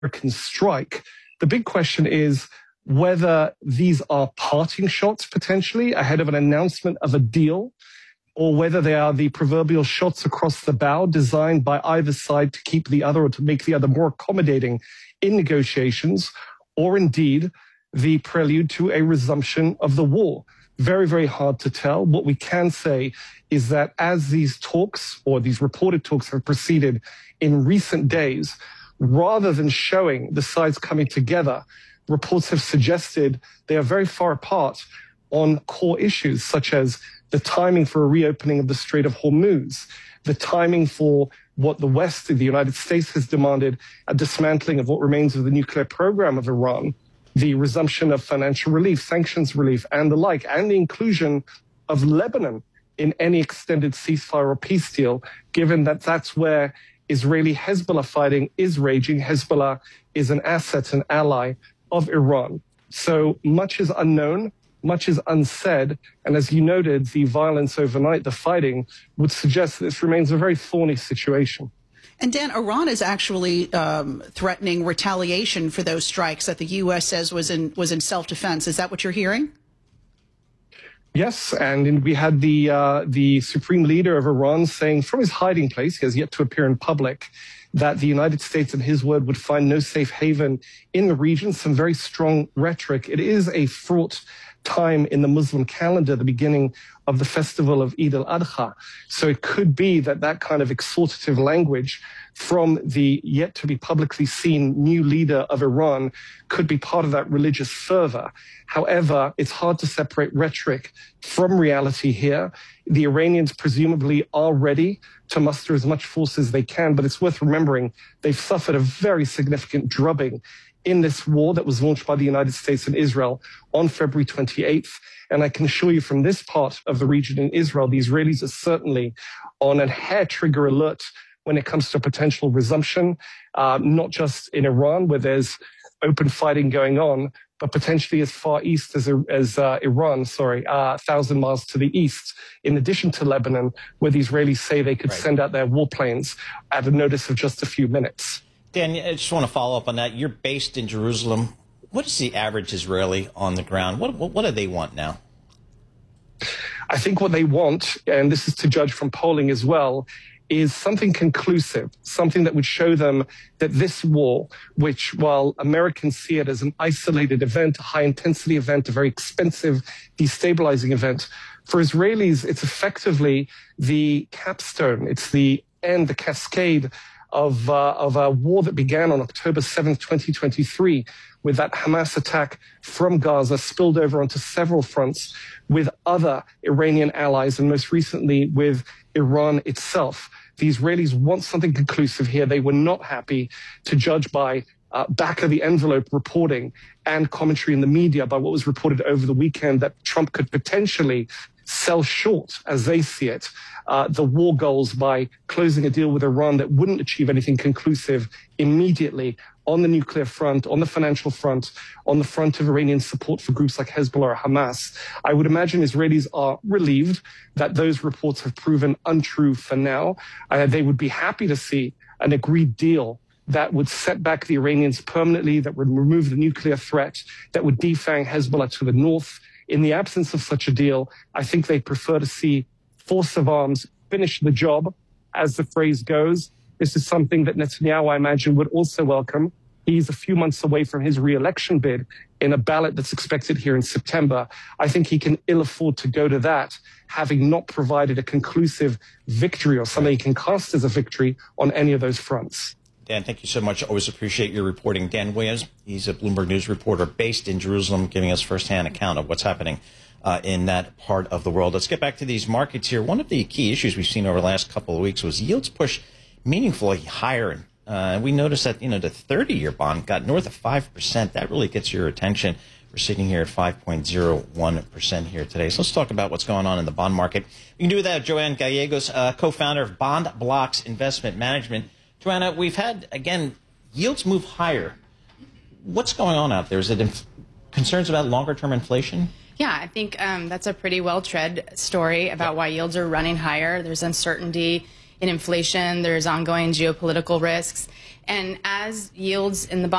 American strike. The big question is whether these are parting shots potentially ahead of an announcement of a deal, or whether they are the proverbial shots across the bow designed by either side to keep the other or to make the other more accommodating in negotiations, or indeed the prelude to a resumption of the war. Very, very hard to tell. What we can say is that as these talks or these reported talks have proceeded in recent days, rather than showing the sides coming together, reports have suggested they are very far apart on core issues such as the timing for a reopening of the Strait of Hormuz, the timing for what the West, the United States, has demanded, a dismantling of what remains of the nuclear program of Iran, the resumption of financial relief, sanctions relief, and the like, and the inclusion of Lebanon in any extended ceasefire or peace deal, given that that's where Israeli Hezbollah fighting is raging. Hezbollah is an asset, an ally of Iran. So much is unknown, much is unsaid, and as you noted, the violence overnight, the fighting, would suggest that this remains a very thorny situation. And Dan, Iran is actually threatening retaliation for those strikes that the U.S. says was in self-defense. Is that what you're hearing? Yes, and we had the supreme leader of Iran saying from his hiding place, he has yet to appear in public, that the United States, in his word, would find no safe haven in the region. Some very strong rhetoric. It is a fraught time in the Muslim calendar, the beginning of the festival of Eid al-Adha. So it could be that that kind of exhortative language from the yet to be publicly seen new leader of Iran could be part of that religious fervor. However, it's hard to separate rhetoric from reality here. The Iranians presumably are ready to muster as much force as they can, but it's worth remembering they've suffered a very significant drubbing in this war that was launched by the United States and Israel on February 28th. And I can assure you from this part of the region in Israel, the Israelis are certainly on a hair trigger alert when it comes to potential resumption, not just in Iran, where there's open fighting going on, but potentially as far east as Iran, 1,000 miles to the east, in addition to Lebanon, where the Israelis say they could send out their warplanes at a notice of just a few minutes. Dan, I just want to follow up on that. You're based in Jerusalem. What is the average Israeli on the ground? What do they want now? I think what they want, and this is to judge from polling as well, is something conclusive, something that would show them that this war, which while Americans see it as an isolated event, a high-intensity event, a very expensive, destabilizing event, for Israelis, it's effectively the capstone. It's the end, the cascade of a war that began on October 7th, 2023, with that Hamas attack from Gaza spilled over onto several fronts with other Iranian allies, and most recently with Iran itself. The Israelis want something conclusive here. They were not happy to judge by back-of-the-envelope reporting and commentary in the media by what was reported over the weekend that Trump could potentially sell short, as they see it, the war goals by closing a deal with Iran that wouldn't achieve anything conclusive immediately on the nuclear front, on the financial front, on the front of Iranian support for groups like Hezbollah or Hamas. I would imagine Israelis are relieved that those reports have proven untrue for now. They would be happy to see an agreed deal that would set back the Iranians permanently, that would remove the nuclear threat, that would defang Hezbollah to the north. In the absence of such a deal, I think they prefer to see force of arms finish the job, as the phrase goes. This is something that Netanyahu, I imagine, would also welcome. He's a few months away from his re-election bid in a ballot that's expected here in September. I think he can ill afford to go to that, having not provided a conclusive victory or something he can cast as a victory on any of those fronts. Dan, thank you so much. Always appreciate your reporting. Dan Williams, he's a Bloomberg News reporter based in Jerusalem, giving us firsthand account of what's happening in that part of the world. Let's get back to these markets here. One of the key issues we've seen over the last couple of weeks was yields push meaningfully higher. We noticed that, the 30-year bond got north of 5%. That really gets your attention. We're sitting here at 5.01% here today. So let's talk about what's going on in the bond market. We can do that with Joanne Gallegos, co-founder of Bond Blocks Investment Management. Joanna, we've had, again, yields move higher. What's going on out there? Is it concerns about longer-term inflation? Yeah, I think that's a pretty well-tread story about why yields are running higher. There's uncertainty in inflation. There's ongoing geopolitical risks. And as yields in the bond